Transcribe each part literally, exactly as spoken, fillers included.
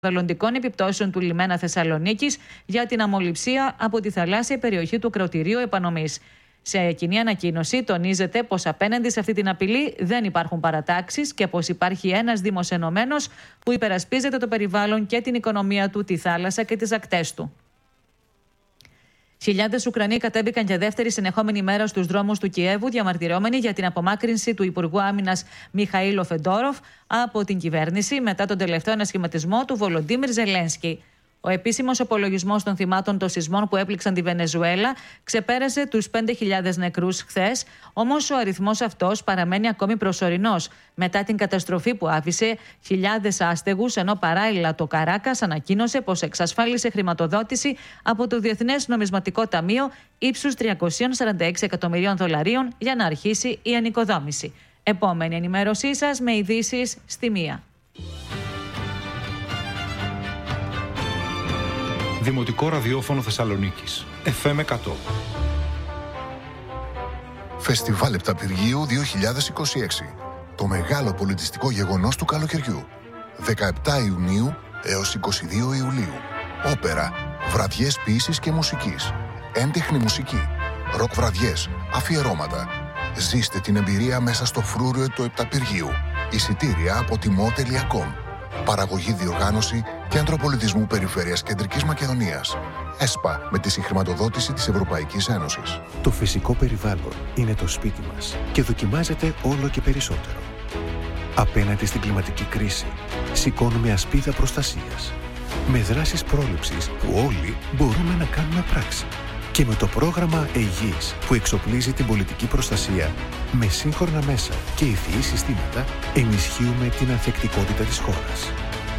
περιβαλλοντικών επιπτώσεων του λιμένα Θεσσαλονίκης για την αμμολυψία από τη θαλάσσια περιοχή του ακροτηρίου επανομής. Σε κοινή ανακοίνωση τονίζεται πως απέναντι σε αυτή την απειλή δεν υπάρχουν παρατάξεις και πως υπάρχει ένας Δήμος ενωμένος που υπερασπίζεται το περιβάλλον και την οικονομία του, τη θάλασσα και τις ακτές του. Χιλιάδες Ουκρανοί κατέβηκαν για δεύτερη συνεχόμενη μέρα στους δρόμους του Κιέβου, διαμαρτυρόμενοι για την απομάκρυνση του Υπουργού Άμυνας Μιχαήλο Φεντόροφ από την κυβέρνηση μετά τον τελευταίο ανασχηματισμό του Βολοντίμιρ Ζελένσκι. Ο επίσημος απολογισμός των θυμάτων των σεισμών που έπληξαν τη Βενεζουέλα ξεπέρασε τους πέντε χιλιάδες νεκρούς χθες, όμως ο αριθμός αυτός παραμένει ακόμη προσωρινός μετά την καταστροφή που άφησε χιλιάδες άστεγους, ενώ παράλληλα το Καράκας ανακοίνωσε πως εξασφάλισε χρηματοδότηση από το Διεθνές Νομισματικό Ταμείο ύψους τριακόσια σαράντα έξι εκατομμυρίων δολαρίων για να αρχίσει η ανοικοδόμηση. Επόμενη ενημέρωσή σας με ειδήσεις στη μία. Δημοτικό Ραδιόφωνο Θεσσαλονίκης, εφ εμ εκατό. Φεστιβάλ Επταπηργίου δύο χιλιάδες είκοσι έξι. Το μεγάλο πολιτιστικό γεγονός του καλοκαιριού. δεκαεπτά Ιουνίου έως είκοσι δύο Ιουλίου. Όπερα, βραδιές ποίησης και μουσικής. Έντεχνη μουσική, ροκ βραδιές, αφιερώματα. Ζήστε την εμπειρία μέσα στο φρούριο του Επταπηργίου. Εισιτήρια από τιμό τελεία κομ. Παραγωγή, διοργάνωση Κέντρο Πολιτισμού Περιφέρειας Κεντρικής Μακεδονίας. ΕΣΠΑ, με τη συγχρηματοδότηση της Ευρωπαϊκής Ένωσης. Το φυσικό περιβάλλον είναι το σπίτι μας και δοκιμάζεται όλο και περισσότερο. Απέναντι στην κλιματική κρίση, σηκώνουμε ασπίδα προστασίας. Με δράσεις πρόληψης που όλοι μπορούμε να κάνουμε πράξη. Και με το πρόγραμμα Αιγής που εξοπλίζει την πολιτική προστασία με σύγχρονα μέσα και ευθυή συστήματα, ενισχύουμε την ανθεκτικότητα της χώρας.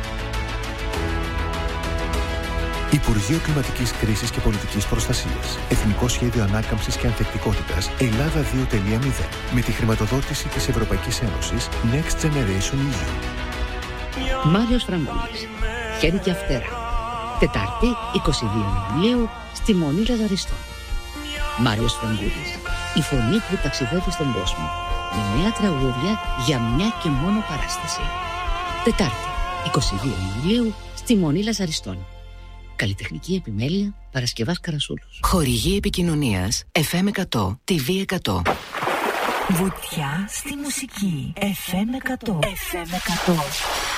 Υπουργείο Κλιματικής Κρίσης και Πολιτικής Προστασίας. Εθνικό Σχέδιο Ανάκαμψης και Ανθεκτικότητας Ελλάδα δύο τελεία μηδέν. Με τη χρηματοδότηση της Ευρωπαϊκής Ένωσης Next Generation ι γιου. Μάριος Φραγκούλης. Χέρι και Αυτέρα. Τετάρτη, εικοστή δεύτερη Ιουλίου, στη Μονή Λαζαριστών. Μάριος Φραγκούλης. Η φωνή που ταξιδεύει στον κόσμο. Με νέα τραγούδια για μια και μόνο παράσταση. Τετάρτη, εικοστή δεύτερη Ιουλίου, στη Μονή Λαζαριστών. Καλλιτεχνική επιμέλεια Παρασκευάς Καρασούλος. Χορηγή επικοινωνίας εφ εμ εκατό, τι βι εκατό. Βουτιά στη μουσική εφ εμ εκατό. εφ εμ εκατό.